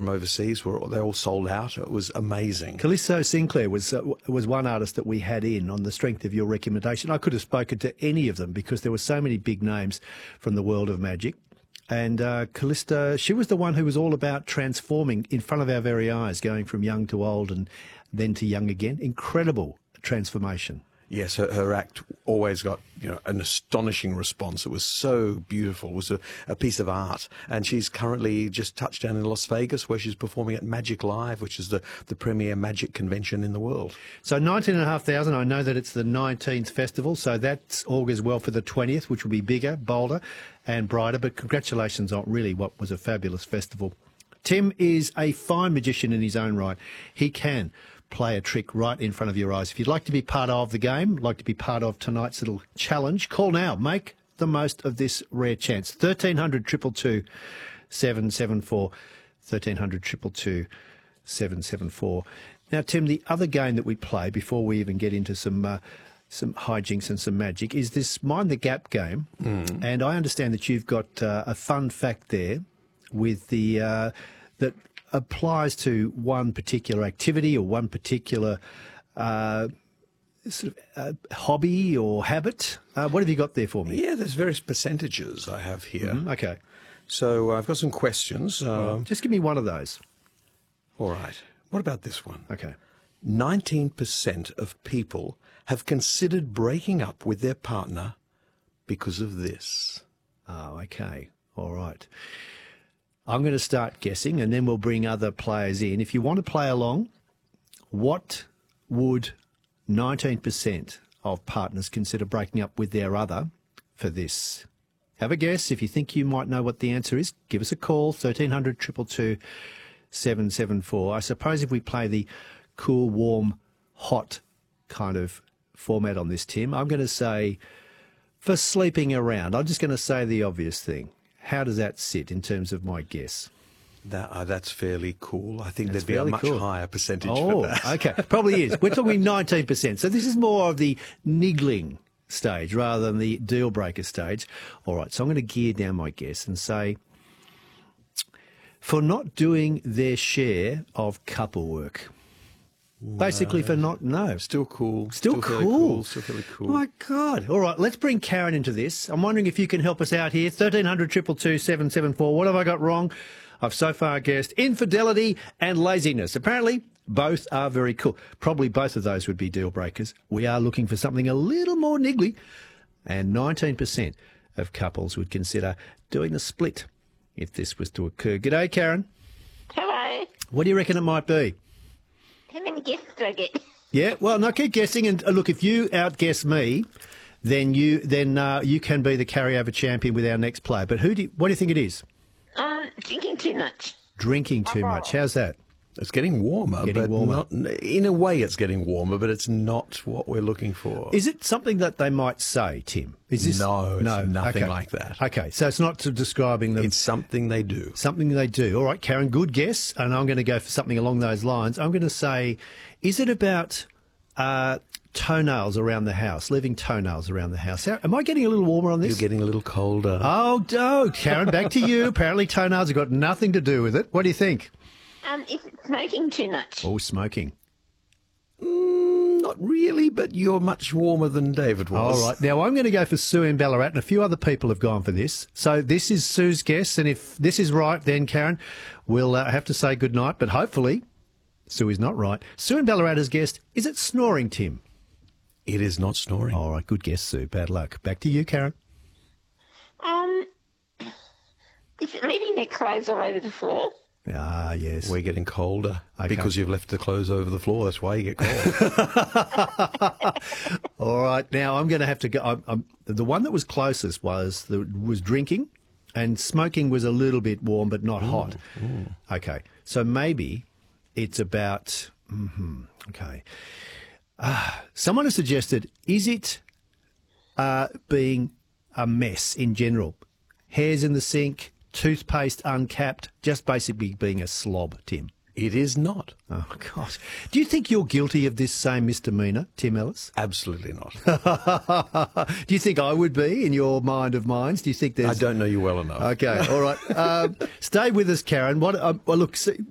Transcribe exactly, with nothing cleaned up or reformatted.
from overseas were they all sold out. It was amazing. Callisto Sinclair was uh, was one artist that we had in on the strength of your recommendation. I could have spoken to any of them because there were so many big names from the world of magic. And uh, Callisto, she was the one who was all about transforming in front of our very eyes, going from young to old and then to young again. Incredible transformation. Yes, her, her act always got, you know, an astonishing response. It was so beautiful. It was a, a piece of art. And she's currently just touched down in Las Vegas, where she's performing at Magic Live, which is the, the premier magic convention in the world. So nineteen and a half thousand. I know that it's the nineteenth festival, so that augurs well for the twentieth, which will be bigger, bolder and brighter. But congratulations on really what was a fabulous festival. Tim is a fine magician in his own right. He can play a trick right in front of your eyes. If you'd like to be part of the game, like to be part of tonight's little challenge, call now. Make the most of this rare chance. thirteen hundred, two two two, seven seven four. thirteen hundred, two two two, seven seven four. Now, Tim, the other game that we play before we even get into some uh, some hijinks and some magic is this Mind the Gap game. Mm. And I understand that you've got uh, a fun fact there with the uh, that applies to one particular activity or one particular uh, sort of uh, hobby or habit. Uh, what have you got there for me? Yeah, there's various percentages I have here. Mm-hmm. Okay. So uh, I've got some questions. Uh, Just give me one of those. All right. What about this one? Okay. nineteen percent of people have considered breaking up with their partner because of this. Oh, okay. All right. I'm going to start guessing and then we'll bring other players in. If you want to play along, what would nineteen percent of partners consider breaking up with their other for this? Have a guess. If you think you might know what the answer is, give us a call, thirteen hundred, two two two, seven seven four. I suppose if we play the cool, warm, hot kind of format on this, Tim, I'm going to say for sleeping around. I'm just going to say the obvious thing. How does that sit in terms of my guess? That, uh, that's fairly cool. I think That's there'd be a much cool. higher percentage oh, for that. Okay. Probably is. We're talking nineteen percent. So this is more of the niggling stage rather than the deal breaker stage. All right. So I'm going to gear down my guess and say for not doing their share of couple work. Basically for not, no. Still cool. Still, Still fairly cool. cool. Still fairly cool. My God. All right, let's bring Karen into this. I'm wondering if you can help us out here. thirteen hundred, two two two, seven seven four. What have I got wrong? I've so far guessed infidelity and laziness. Apparently, both are very cool. Probably both of those would be deal breakers. We are looking for something a little more niggly. And nineteen percent of couples would consider doing the split if this was to occur. G'day, Karen. Hello. What do you reckon it might be? How many guesses do I get? Yeah, well, no, keep guessing. And uh, look, if you outguess me, then you then uh, you can be the carryover champion with our next player. But who do you, what do you think it is? Um, drinking too much. Drinking too much. How's that? It's getting warmer, Getting but warmer. not, in a way it's getting warmer, but it's not what we're looking for. Is it something that they might say, Tim? Is this No, it's no nothing okay. like that. Okay, so it's not to describing them. It's something they do. Something they do. All right, Karen, good guess. And I'm going to go for something along those lines. I'm going to say, is it about uh, toenails around the house, leaving toenails around the house? How, am I getting a little warmer on this? You're getting a little colder. Oh, no, Karen, back to you. Apparently toenails have got nothing to do with it. What do you think? Um, is it smoking too much? Oh, smoking. Mm, not really, but you're much warmer than David was. All right. Now, I'm going to go for Sue in Ballarat, and a few other people have gone for this. So this is Sue's guess, and if this is right, then, Karen, we'll uh, have to say goodnight, but hopefully Sue is not right. Sue in Ballarat has guessed, is it snoring, Tim? It is not snoring. All right, good guess, Sue. Bad luck. Back to you, Karen. Um, is it leaving their clothes all over the floor? Ah, yes. We're getting colder Okay. because you've left the clothes over the floor. That's why you get cold. All right. Now, I'm going to have to go. I'm, I'm, the one that was closest was the, was drinking, and smoking was a little bit warm but not hot. ooh. Okay. So maybe it's about, mm-hmm, okay. Uh, someone has suggested, is it uh, being a mess in general? Hairs in the sink, toothpaste uncapped, just basically being a slob, Tim. It is not. Oh, gosh. Do you think you're guilty of this same misdemeanour, Tim Ellis? Absolutely not. Do you think I would be in your mind of minds? Do you think there's... I don't know you well enough. Okay, all right. Um, stay with us, Karen. What? Um, well, look, see,